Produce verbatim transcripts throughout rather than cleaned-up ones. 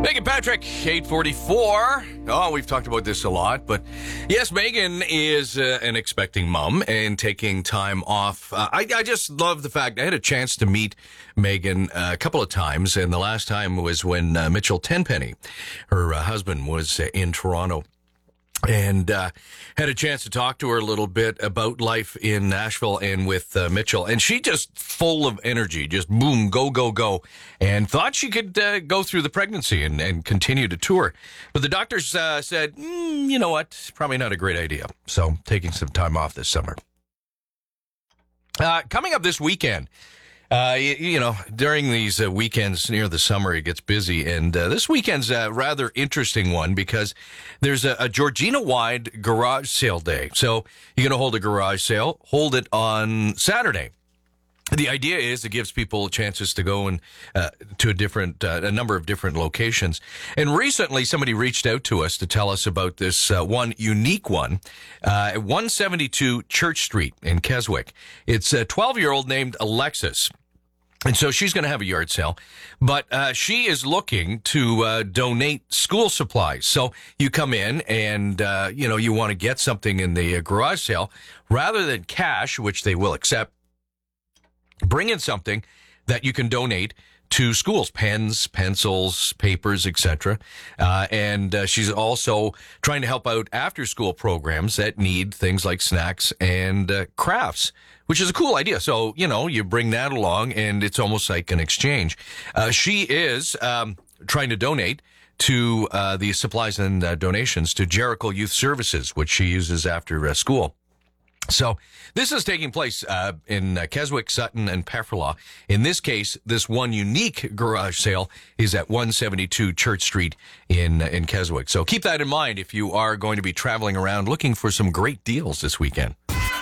Megan Patrick, eight forty-four. Oh, we've talked about this a lot, but yes, Megan is uh, an expecting mom and taking time off. Uh, I, I just love the fact I had a chance to meet Megan uh, a couple of times, and the last time was when uh, Mitchell Tenpenny, her uh, husband, was uh, in Toronto. And uh had a chance to talk to her a little bit about life in Nashville and with uh, Mitchell. And she just full of energy, just boom, go, go, go. And thought she could uh, go through the pregnancy and, and continue to tour. But the doctors uh, said, mm, you know what, probably not a great idea. So taking some time off this summer. Uh coming up this weekend. Uh, you, you know, during these uh, weekends near the summer, it gets busy. And uh, this weekend's a rather interesting one because there's a, a Georgina-wide garage sale day. So you're going to hold a garage sale, hold it on Saturday. The idea is it gives people chances to go and uh, to a different, uh, a number of different locations. And recently, somebody reached out to us to tell us about this uh, one unique one uh, at one seventy-two Church Street in Keswick. It's a twelve-year-old named Alexis. And so she's going to have a yard sale, but uh, she is looking to uh, donate school supplies. So you come in and, uh, you know, you want to get something in the uh, garage sale rather than cash, which they will accept. Bring in something that you can donate to schools, pens, pencils, papers, et cetera. Uh, and uh, she's also trying to help out after-school programs that need things like snacks and uh, crafts, which is a cool idea. So, you know, you bring that along, and it's almost like an exchange. Uh, she is um, trying to donate to uh, the supplies and uh, donations to Jericho Youth Services, which she uses after uh, school. So this is taking place uh, in uh, Keswick, Sutton, and Pefferlaw. In this case, this one unique garage sale is at one seventy-two Church Street in uh, in Keswick. So keep that in mind if you are going to be traveling around looking for some great deals this weekend.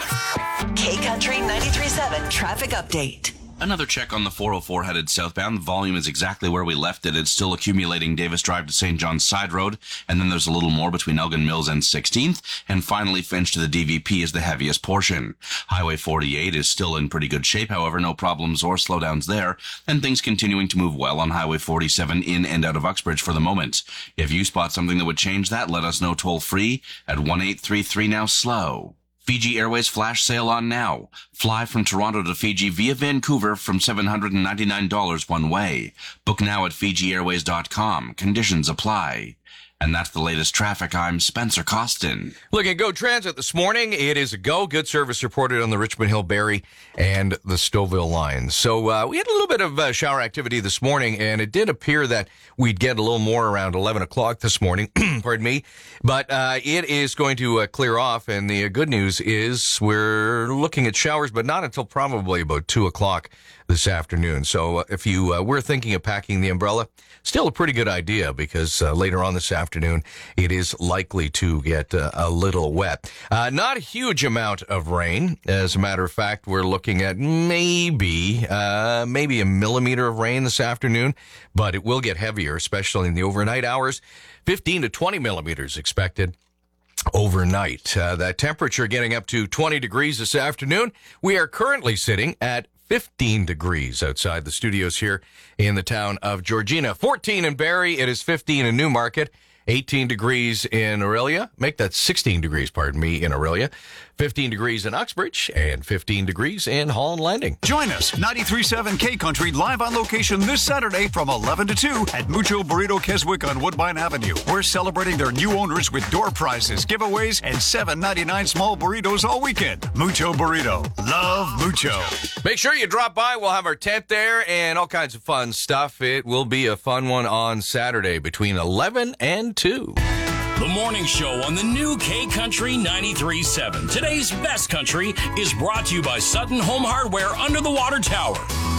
K-Country ninety-three point seven Traffic Update. Another check on the four oh four headed southbound. The volume is exactly where we left it. It's still accumulating Davis Drive to Saint John's Side Road, and then there's a little more between Elgin Mills and sixteenth, and finally Finch to the D V P is the heaviest portion. Highway forty-eight is still in pretty good shape, however, no problems or slowdowns there, and things continuing to move well on Highway forty-seven in and out of Uxbridge for the moment. If you spot something that would change that, let us know toll free at one eight three three now slow. Fiji Airways flash sale on now. Fly from Toronto to Fiji via Vancouver from seven hundred ninety-nine dollars one way. Book now at Fiji Airways dot com. Conditions apply. And that's the latest traffic. I'm Spencer Costin. Look at Go Transit this morning. It is a go. Good service reported on the Richmond Hill, Barrie, and the Stouffville lines. So uh, we had a little bit of uh, shower activity this morning, and it did appear that we'd get a little more around eleven o'clock this morning. Pardon me. But uh, it is going to uh, clear off, and the uh, good news is we're looking at showers, but not until probably about two o'clock this afternoon. So uh, if you uh, were thinking of packing the umbrella, still a pretty good idea because uh, later on this afternoon, it is likely to get uh, a little wet. Uh, not a huge amount of rain. As a matter of fact, we're looking at maybe, uh, maybe a millimeter of rain this afternoon, but it will get heavier, especially in the overnight hours. fifteen to twenty millimeters expected overnight. Uh, that temperature getting up to twenty degrees this afternoon. We are currently sitting at fifteen degrees outside the studios here in the town of Georgina. fourteen in Barrie. It is fifteen in Newmarket. eighteen degrees in Orillia. Make that sixteen degrees, pardon me, in Orillia. fifteen degrees in Uxbridge and fifteen degrees in Holland Landing. Join us, ninety-three point seven K-Country, live on location this Saturday from eleven to two at Mucho Burrito Keswick on Woodbine Avenue. We're celebrating their new owners with door prizes, giveaways, and seven ninety-nine small burritos all weekend. Mucho Burrito. Love Mucho. Make sure you drop by. We'll have our tent there and all kinds of fun stuff. It will be a fun one on Saturday between eleven and two. The morning show on the new K-Country ninety-three point seven. Today's best country is brought to you by Sutton Home Hardware under the water tower.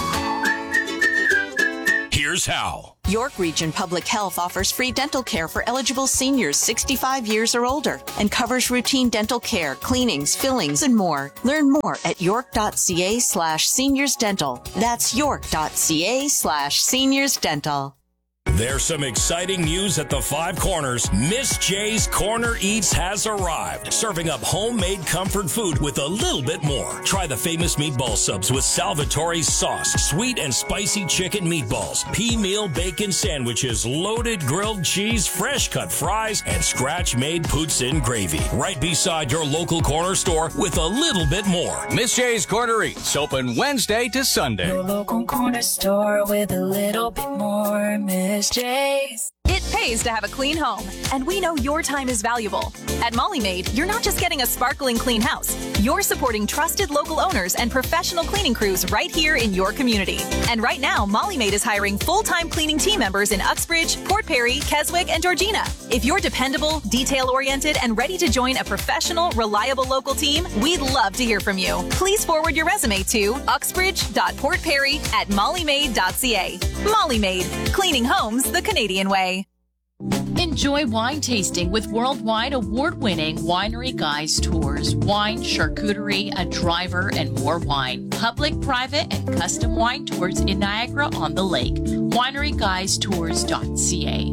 Here's how. York Region Public Health offers free dental care for eligible seniors sixty-five years or older and covers routine dental care, cleanings, fillings, and more. Learn more at york.ca slash seniors dental. That's york.ca slash seniors dental. There's some exciting news at the Five Corners. Miss J's Corner Eats has arrived, serving up homemade comfort food with a little bit more. Try the famous meatball subs with Salvatore's sauce, sweet and spicy chicken meatballs, pea meal bacon sandwiches, loaded grilled cheese, fresh cut fries, and scratch-made poutine gravy. Right beside your local corner store with a little bit more. Miss J's Corner Eats, open Wednesday to Sunday. Your local corner store with a little bit more. Miss J's. It pays to have a clean home, and we know your time is valuable. At Molly Maid, you're not just getting a sparkling clean house. You're supporting trusted local owners and professional cleaning crews right here in your community. And right now, Molly Maid is hiring full-time cleaning team members in Uxbridge, Port Perry, Keswick, and Georgina. If you're dependable, detail-oriented, and ready to join a professional, reliable local team, we'd love to hear from you. Please forward your resume to uxbridge dot port perry at molly maid dot c a. Molly Maid, cleaning homes the Canadian way. Enjoy wine tasting with worldwide award-winning Winery Guys Tours. Wine, charcuterie, a driver, and more wine. Public, private, and custom wine tours in Niagara-on-the-Lake. winery guys tours dot c a.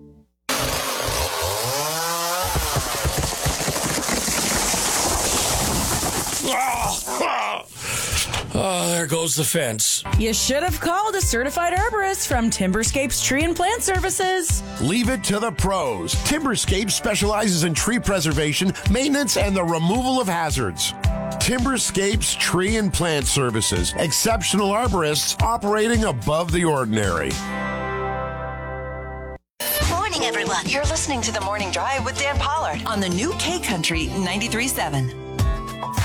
Oh, there goes the fence. You should have called a certified arborist from Timberscapes Tree and Plant Services. Leave it to the pros. Timberscapes specializes in tree preservation, maintenance, and the removal of hazards. Timberscapes Tree and Plant Services. Exceptional arborists operating above the ordinary. Morning, everyone. You're listening to The Morning Drive with Dan Pollard on the new K Country ninety-three point seven.